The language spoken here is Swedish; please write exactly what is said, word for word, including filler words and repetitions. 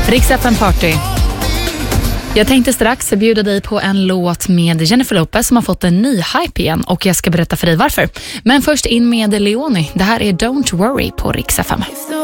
Rix F M Party. Jag tänkte strax bjuda dig på en låt med Jennifer Lopez som har fått en ny hype igen, och jag ska berätta för dig varför. Men först in med Leoni. Det här är Don't Worry på Rix F M.